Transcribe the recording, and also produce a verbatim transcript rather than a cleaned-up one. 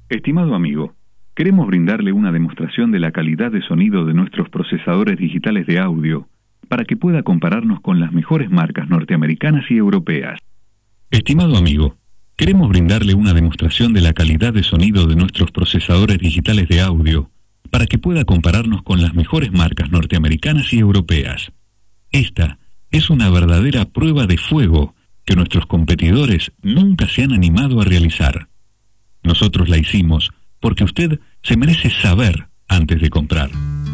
Estimado amigo, queremos brindarle una demostración de la calidad de sonido de nuestros procesadores digitales de audio para que pueda compararnos con las mejores marcas norteamericanas y europeas. Estimado amigo, queremos brindarle una demostración de la calidad de sonido de nuestros procesadores digitales de audio para que pueda compararnos con las mejores marcas norteamericanas y europeas. Esta es una verdadera prueba de fuego que nuestros competidores nunca se han animado a realizar. Nosotros la hicimos porque usted se merece saber antes de comprar.